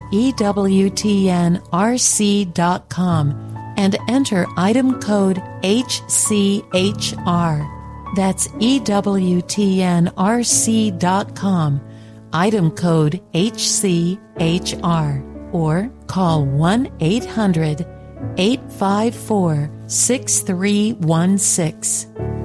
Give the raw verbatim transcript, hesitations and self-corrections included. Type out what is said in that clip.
E W T N R C dot com and enter item code H C H R. That's E W T N R C dot com, item code H C H R, or call one eight hundred eight five four six three one six.